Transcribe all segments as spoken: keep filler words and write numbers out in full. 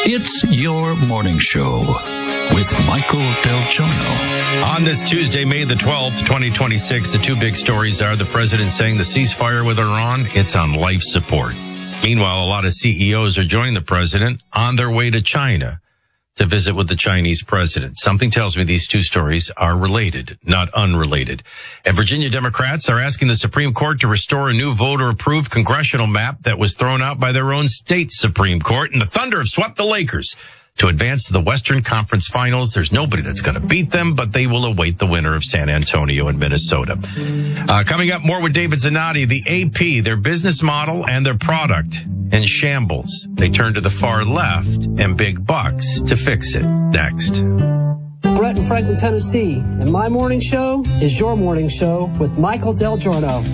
It's your morning show with Michael Del Giorno. On this Tuesday, May the twelfth, twenty twenty-six, the two big stories are the president saying the ceasefire with Iran, it's on life support. Meanwhile, a lot of C E Os are joining the president on their way to China to visit with the Chinese president. Something tells me these two stories are related, not unrelated. And Virginia Democrats are asking the Supreme Court to restore a new voter-approved congressional map that was thrown out by their own state Supreme Court. And the Thunder have swept the Lakers to advance to the Western Conference Finals. There's nobody that's going to beat them, but they will await the winner of San Antonio and Minnesota. Uh, coming up, more with David Zanotti. The A P, their business model and their product in shambles. They turn to the far left and big bucks to fix it. Next. Brett in Franklin, Tennessee, and my morning show is your morning show with Michael Del Giorno.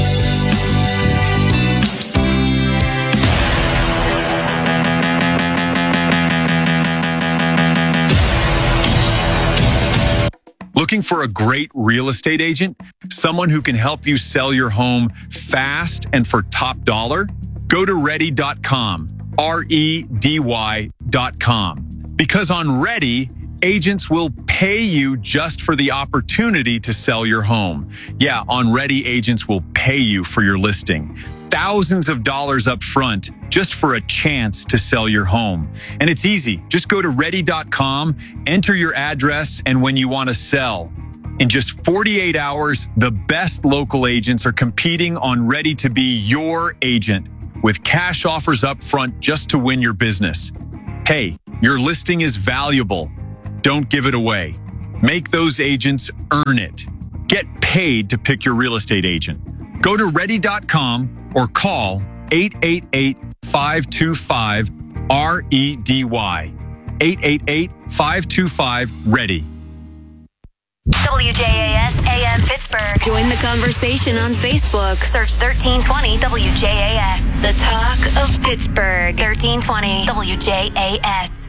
Looking for a great real estate agent? Someone who can help you sell your home fast and for top dollar? Go to ready dot com, R E D Y dot com. Because on Ready, agents will pay you just for the opportunity to sell your home. Yeah, on Ready, agents will pay you for your listing. Thousands of dollars up front just for a chance to sell your home. And it's easy. Just go to ready dot com, enter your address and when you want to sell. In just forty-eight hours, the best local agents are competing on Ready to be your agent with cash offers up front just to win your business. Hey, your listing is valuable. Don't give it away. Make those agents earn it. Get paid to pick your real estate agent. Go to ready dot com or call eight eight eight, five two five, R E D Y. eight eight eight, five two five, READY. W J A S A M Pittsburgh. Join the conversation on Facebook. Search thirteen twenty W J A S. The talk of Pittsburgh. thirteen twenty W J A S.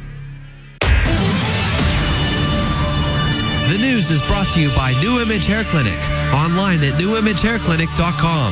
The news is brought to you by New Image Hair Clinic. Online at new image hair clinic dot com.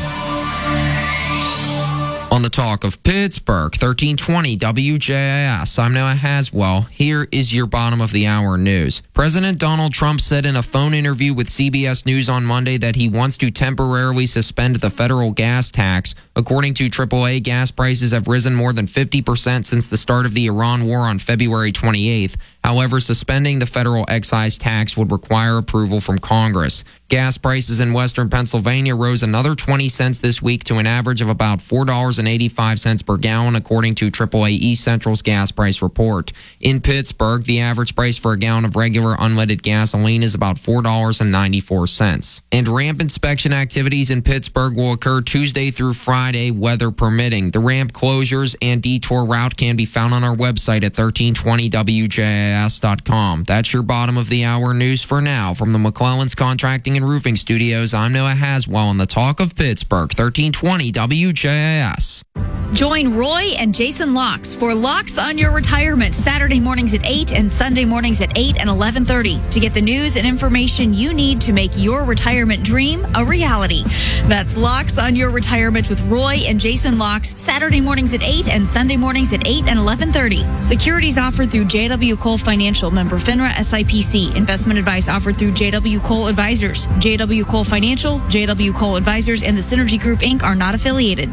On the talk of Pittsburgh, thirteen twenty W J A S, I'm Noah Haswell. Here is your bottom of the hour news. President Donald Trump said in a phone interview with C B S News on Monday that he wants to temporarily suspend the federal gas tax. According to triple A, gas prices have risen more than fifty percent since the start of the Iran war on February twenty-eighth. However, suspending the federal excise tax would require approval from Congress. Gas prices in western Pennsylvania rose another twenty cents this week to an average of about four dollars and eighty-five cents per gallon, according to triple A East Central's gas price report. In Pittsburgh, the average price for a gallon of regular unleaded gasoline is about four dollars and ninety-four cents. And ramp inspection activities in Pittsburgh will occur Tuesday through Friday, weather permitting. The ramp closures and detour route can be found on our website at thirteen twenty W J A S dot com. That's your bottom of the hour news for now. From the McClellan's Contracting and Roofing Studios, I'm Noah Haswell on the talk of Pittsburgh, thirteen twenty W J A S. Join Roy and Jason Locks for Locks on Your Retirement, Saturday mornings at eight and Sunday mornings at eight and eleven thirty to get the news and information you need to make your retirement dream a reality. That's Locks on Your Retirement with Roy and Jason Locks, Saturday mornings at eight and Sunday mornings at eight and eleven thirty. Securities offered through J W. Cole Financial, member FINRA S I P C. Investment advice offered through J W. Cole Advisors. J W. Cole Financial, J W. Cole Advisors, and the Synergy Group, Incorporated are not affiliated.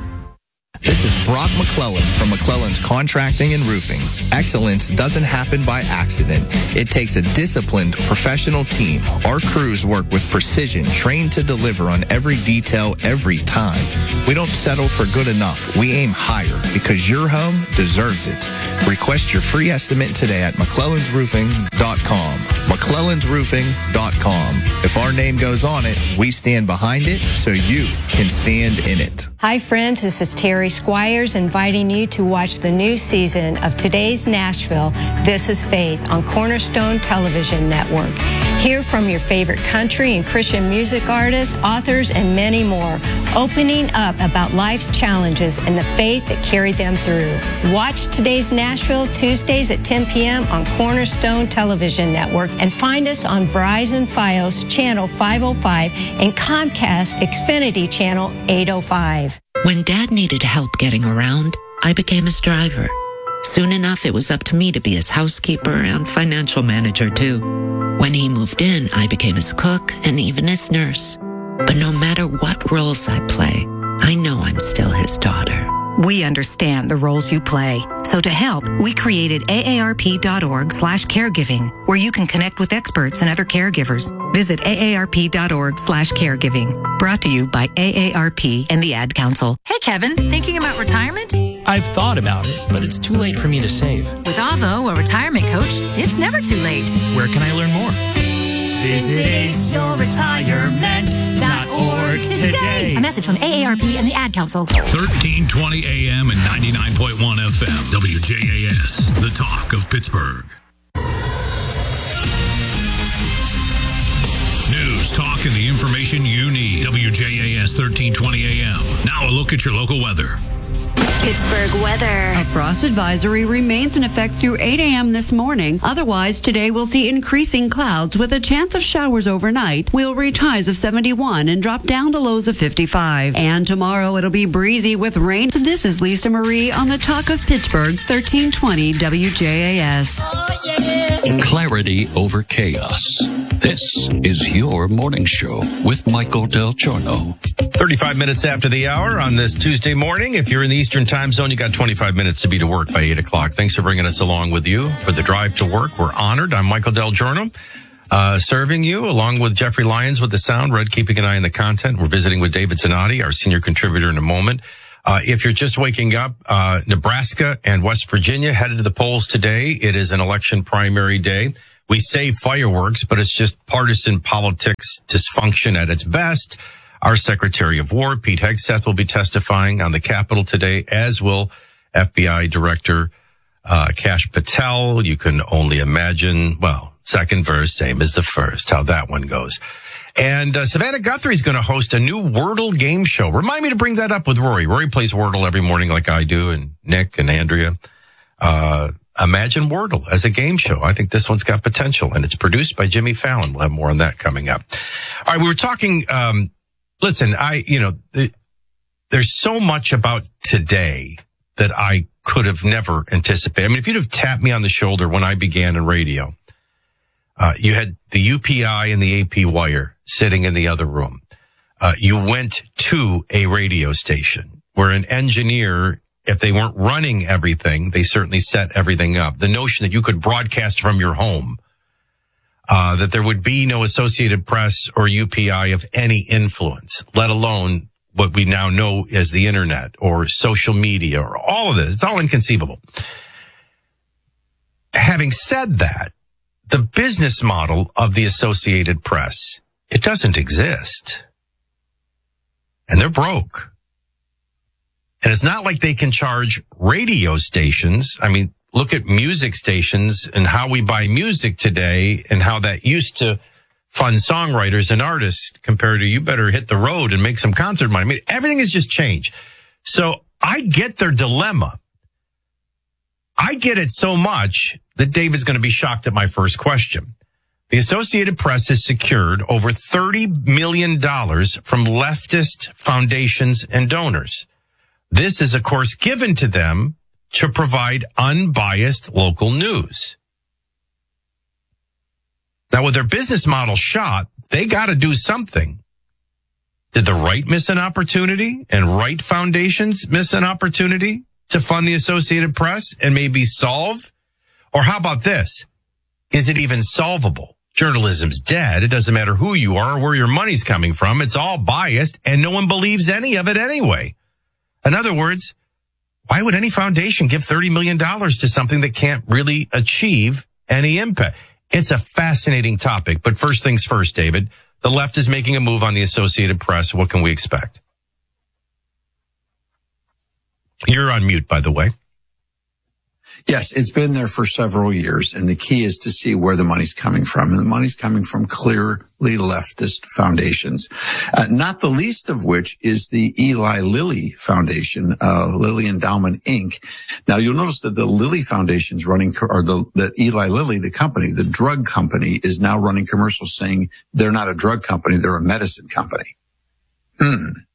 This is Brock McClellan from McClellan's Contracting and Roofing. Excellence doesn't happen by accident. It takes a disciplined, professional team. Our crews work with precision, trained to deliver on every detail every time. We don't settle for good enough. We aim higher because your home deserves it. Request your free estimate today at McClellans Roofing dot com. McClellans Roofing dot com. If our name goes on it, we stand behind it so you can stand in it. Hi friends, this is Terry Squires inviting you to watch the new season of Today's Nashville, This is Faith on Cornerstone Television Network. Hear from your favorite country and Christian music artists, authors, and many more, opening up about life's challenges and the faith that carried them through. Watch Today's Nashville Tuesdays at ten p.m. on Cornerstone Television Network and find us on Verizon Fios Channel five oh five and Comcast Xfinity Channel eight oh five. When Dad needed help getting around, I became his driver. Soon enough, it was up to me to be his housekeeper and financial manager, too. When he moved in, I became his cook and even his nurse. But no matter what roles I play, I know I'm still his daughter. We understand the roles you play. So to help, we created aarp.org slash caregiving, where you can connect with experts and other caregivers. Visit aarp.org slash caregiving. Brought to you by A A R P and the Ad Council. Hey, Kevin, thinking about retirement? I've thought about it, but it's too late for me to save. With Avo, a retirement coach, it's never too late. Where can I learn more? Visit ace your retirement dot org today. A message from A A R P and the Ad Council. thirteen twenty A M and ninety-nine point one F M. W J A S, the talk of Pittsburgh. News, talk, and the information you need. W J A S thirteen twenty A M. Now a look at your local weather. Pittsburgh weather. A frost advisory remains in effect through eight a.m. this morning. Otherwise, today we'll see increasing clouds with a chance of showers overnight. We'll reach highs of seventy-one and drop down to lows of fifty-five. And tomorrow it'll be breezy with rain. This is Lisa Marie on the Talk of Pittsburgh, thirteen twenty W J A S. Oh, yeah. Clarity over chaos. This is your morning show with Michael Del Giorno. thirty-five minutes after the hour on this Tuesday morning. If you're in the Eastern time zone, you got twenty-five minutes to be to work by eight o'clock. Thanks for bringing us along with you for the drive to work. We're honored. I'm Michael Del Giorno, uh, serving you along with Jeffrey Lyons with the sound, Red keeping an eye on the content. We're visiting with David Zanotti, our senior contributor, in a moment. Uh, if you're just waking up, uh, Nebraska and West Virginia headed to the polls today. It is an election primary day. We say fireworks, but it's just partisan politics dysfunction at its best. Our Secretary of War, Pete Hegseth, will be testifying on the Capitol today, as will F B I Director uh, Kash Patel. You can only imagine, well, second verse, same as the first, how that one goes. And uh, Savannah Guthrie's going to host a new Wordle game show. Remind me to bring that up with Rory. Rory plays Wordle every morning like I do, and Nick and Andrea. Uh, imagine Wordle as a game show. I think this one's got potential, and it's produced by Jimmy Fallon. We'll have more on that coming up. All right, we were talking... Um, Listen, I, you know, th- there's so much about today that I could have never anticipated. I mean, if you'd have tapped me on the shoulder when I began in radio, uh, you had the U P I and the A P wire sitting in the other room. Uh, you went to a radio station where an engineer, if they weren't running everything, they certainly set everything up. The notion that you could broadcast from your home, Uh, that there would be no Associated Press or U P I of any influence, let alone what we now know as the internet or social media or all of this. It's all inconceivable. Having said that, the business model of the Associated Press, it doesn't exist. And they're broke. And it's not like they can charge radio stations. I mean, look at music stations and how we buy music today and how that used to fund songwriters and artists compared to you better hit the road and make some concert money. I mean, everything has just changed. So I get their dilemma. I get it so much that David's going to be shocked at my first question. The Associated Press has secured over thirty million dollars from leftist foundations and donors. This is, of course, given to them to provide unbiased local news. Now, with their business model shot, they got to do something. Did the right miss an opportunity and right foundations miss an opportunity to fund the Associated Press and maybe solve? Or how about this? Is it even solvable? Journalism's dead. It doesn't matter who you are or where your money's coming from. It's all biased and no one believes any of it anyway. In other words, why would any foundation give thirty million dollars to something that can't really achieve any impact? It's a fascinating topic, but first things first, David. The left is making a move on the Associated Press. What can we expect? You're on mute, by the way. Yes, it's been there for several years, and the key is to see where the money's coming from. And the money's coming from clearly leftist foundations, uh, not the least of which is the Eli Lilly Foundation, uh, Lilly Endowment, Incorporated. Now, you'll notice that the Lilly Foundation's running, or the, the Eli Lilly, the company, the drug company, is now running commercials saying they're not a drug company, they're a medicine company. Hmm.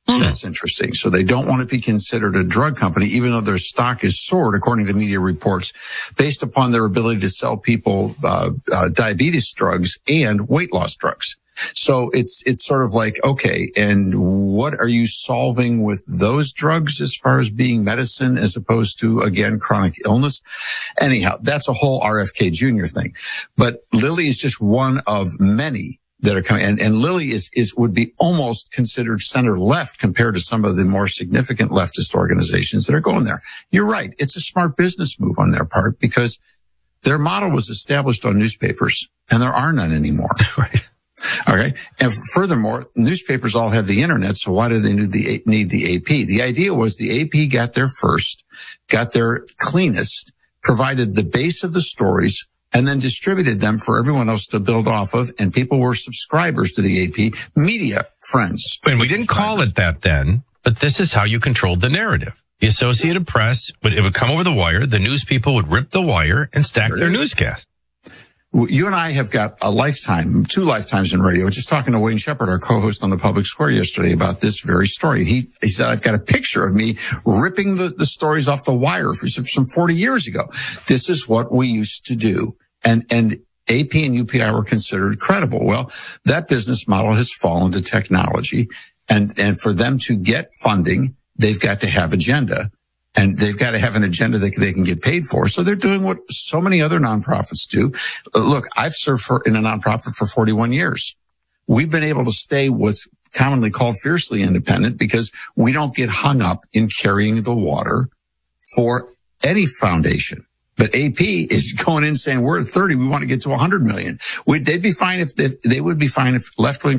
That's interesting. So they don't want to be considered a drug company, even though their stock is soared, according to media reports, based upon their ability to sell people uh, uh, diabetes drugs and weight loss drugs. So it's it's sort of like, okay, and what are you solving with those drugs as far as being medicine as opposed to, again, chronic illness? Anyhow, that's a whole R F K Junior thing. But Lilly is just one of many that are coming. And, and Lilly is, is, would be almost considered center left compared to some of the more significant leftist organizations that are going there. You're right. It's a smart business move on their part because their model was established on newspapers and there are none anymore. Right. Okay. And furthermore, newspapers all have the internet. So why do they need the, need the A P? The idea was the A P got there first, got there cleanest, provided the base of the stories, and then distributed them for everyone else to build off of. And people were subscribers to the A P, media friends. And we didn't call it that then, but this is how you controlled the narrative. The Associated Press, would, it would come over the wire. The news people would rip the wire and stack their newscast. You and I have got a lifetime, two lifetimes in radio. Just talking to Wayne Shepard, our co-host on the Public Square yesterday about this very story. He, he said, I've got a picture of me ripping the, the stories off the wire for some, some forty years ago. This is what we used to do. And, and A P and U P I were considered credible. Well, that business model has fallen to technology. And, and for them to get funding, they've got to have agenda. And they've got to have an agenda that they can get paid for. So they're doing what so many other nonprofits do. Look, I've served for, in a nonprofit for forty-one years. We've been able to stay what's commonly called fiercely independent because we don't get hung up in carrying the water for any foundation. But A P is going in saying we're at thirty. We want to get to one hundred million. We'd, they'd be fine if they, they would be fine if left-wing